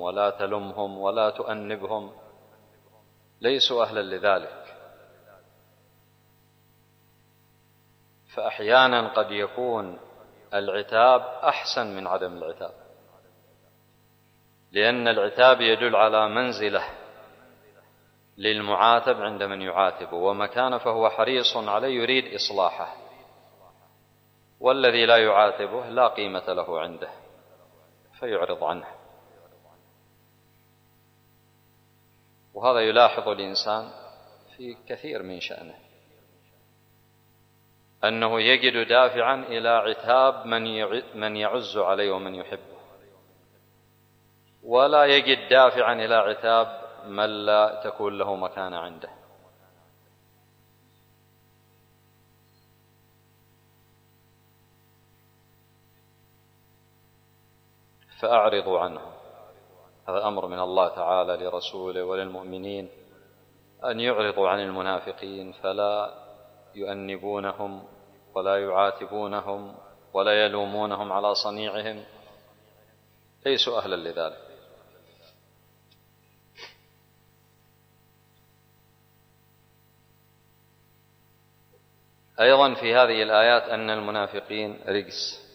ولا تلمهم ولا تؤنبهم، ليسوا أهلا لذلك. فأحيانا قد يكون العتاب أحسن من عدم العتاب، لأن العتاب يدل على منزلة للمعاتب عند من يعاتبه ومكانه، فهو حريص عليه يريد إصلاحه، والذي لا يعاتبه لا قيمة له عنده فيعرض عنه. وهذا يلاحظ الإنسان في كثير من شأنه، أنه يجد دافعا إلى عتاب من يعز عليه ومن يحبه، ولا يجد دافعا إلى عتاب من لا تكون له مكانة عنده. فأعرضوا عنه. هذا أمر من الله تعالى لرسوله وللمؤمنين أن يعرضوا عن المنافقين، فلا يؤنبونهم ولا يعاتبونهم ولا يلومونهم على صنيعهم، ليسوا أهلا لذلك. أيضا في هذه الآيات أن المنافقين رجس،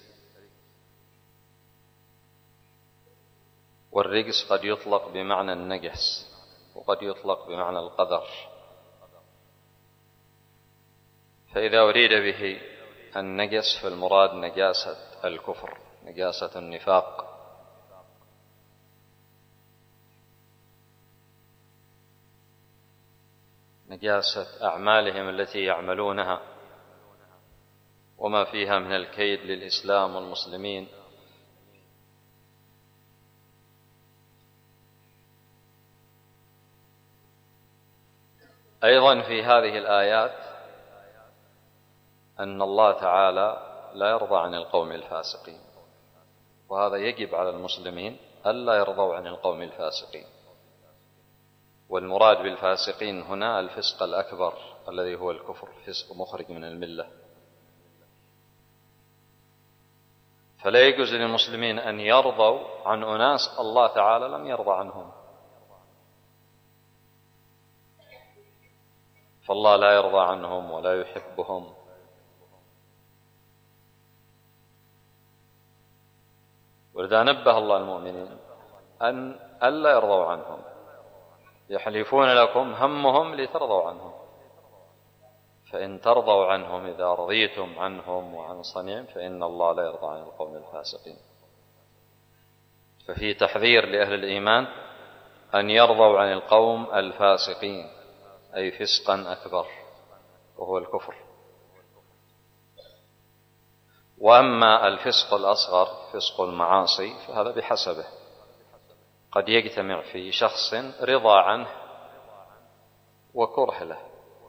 والرجس قد يطلق بمعنى النجس وقد يطلق بمعنى القذر، فإذا أريد به النجس فالمراد نجاسة الكفر، نجاسة النفاق. نجاسة أعمالهم التي يعملونها وما فيها من الكيد للإسلام والمسلمين. أيضا في هذه الآيات أن الله تعالى لا يرضى عن القوم الفاسقين، وهذا يجب على المسلمين ألا يرضوا عن القوم الفاسقين. والمراد بالفاسقين هنا الفسق الأكبر الذي هو الكفر، فسق مخرج من الملة. فلا يجوز للمسلمين أن يرضوا عن أناس الله تعالى لم يرضى عنهم، فالله لا يرضى عنهم ولا يحبهم. ولذا نبه الله المؤمنين أن ألا يرضوا عنهم، يحلفون لكم همهم لترضوا عنهم، فإن ترضوا عنهم إذا رضيتم عنهم وعن صنيعهم فإن الله لا يرضى عن القوم الفاسقين. ففي تحذير لأهل الإيمان أن يرضوا عن القوم الفاسقين، أي فسقا أكبر وهو الكفر. وأما الفسق الأصغر فسق المعاصي فهذا بحسبه، قد يجتمع في شخص رضا عنه وكره له،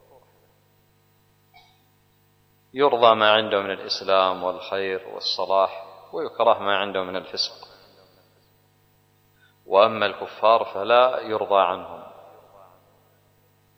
يرضى ما عنده من الإسلام والخير والصلاح ويكره ما عنده من الفسق. وأما الكفار فلا يرضى عنهم